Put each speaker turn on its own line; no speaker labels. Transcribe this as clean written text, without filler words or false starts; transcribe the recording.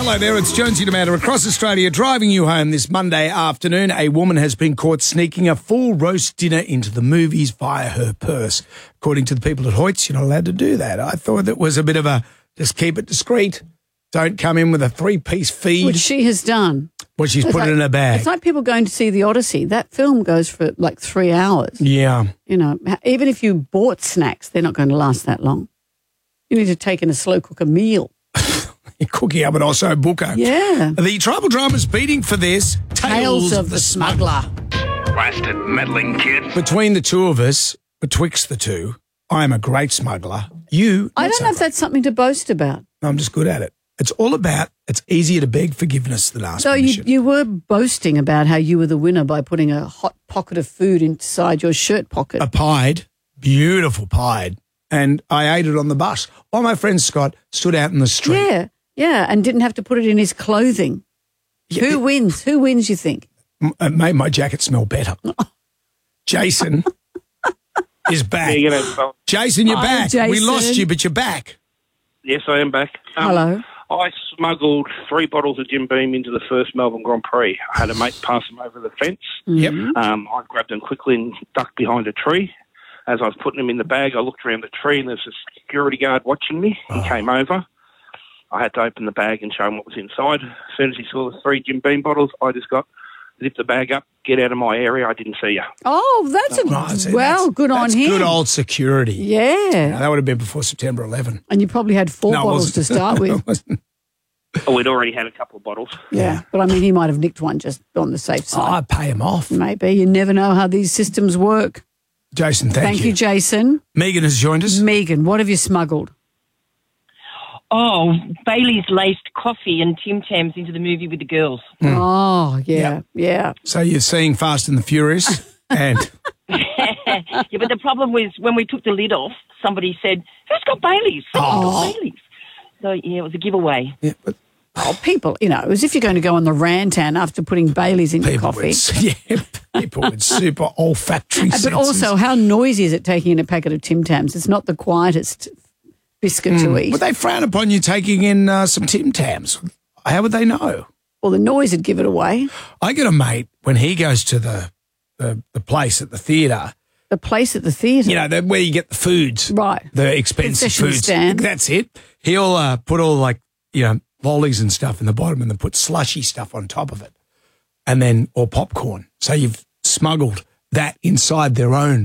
Hello there, it's Jonesy Tomato across Australia driving you home this Monday afternoon. A woman has been caught sneaking a full roast dinner into the movies via her purse. According to the people at Hoyts, you're not allowed to do that. I thought that was a bit of a, just keep it discreet. Don't come in with a 3-piece feed.
Which she has done.
Well, she's put it in a bag.
It's like people going to see The Odyssey. That film goes for like 3 hours.
Yeah.
You know, even if you bought snacks, they're not going to last that long. You need to take in a slow cook a meal.
You're cooking up an Osso Booker.
Yeah.
The tribal drama's beating for this.
Tales of the Smuggler.
Blasted meddling kid.
Between the two of us, betwixt the two, I am a great smuggler. You,
I don't know if that's something to boast about.
No, I'm just good at it. It's all about, it's easier to beg forgiveness than ask
So
permission.
you were boasting about how you were the winner by putting a hot pocket of food inside your shirt pocket.
A pied, beautiful pied, and I ate it on the bus. While my friend Scott stood out in the street.
Yeah, and didn't have to put it in his clothing.
Yeah,
Who wins? Who wins, you think?
It made my jacket smell better. Jason is back.
Yeah,
Jason, you're
Hi,
back. We
Jason.
lost you, but you're back.
yes, I am back.
Hello.
I smuggled 3 bottles of Jim Beam into the first Melbourne Grand Prix. I had a mate pass them over the fence.
Yep.
I grabbed them quickly and ducked behind a tree. As I was putting them in the bag, I looked around the tree and there's a security guard watching me. He came over. I had to open the bag and show him what was inside. As soon as he saw the 3 Jim Beam bottles, I just zipped the bag up, get out of my area, I didn't see you.
Oh, that's good on him.
Good old security.
Yeah.
Now, that would have been before September 11.
And you probably had 4
No, it
bottles to
wasn't.
start
No,
with.
it wasn't.
Oh, we'd already had a couple of bottles.
Yeah. But I mean, he might have nicked one just on the safe
Oh,
side.
I'd pay him off.
Maybe. You never know how these systems work.
Jason, thank
you, Jason.
Megan has joined us.
Megan, what have you smuggled?
Oh, Bailey's laced coffee and Tim Tams into the movie with the girls.
Oh, yeah.
So you're seeing Fast and the Furious and...
Yeah, but the problem was when we took the lid off, somebody said, "Who's got Bailey's?" Got Bailey's. So, yeah, it was a giveaway.
Yeah, but
Oh, people, you know, as if you're going to go on the rantan after putting Bailey's in your coffee.
People with super olfactory senses.
But also, how noisy is it taking in a packet of Tim Tams? It's not the quietest biscuit to eat.
Would they frown upon you taking in some Tim Tams? How would they know?
Well, the noise would give it away.
I get a mate when he goes to the place at the theatre.
The place at the theatre?
You know, where you get the foods.
Right.
The expensive
Concession
foods.
stand.
That's it. He'll put all lollies and stuff in the bottom and then put slushy stuff on top of it. And then, or popcorn. So you've smuggled that inside their own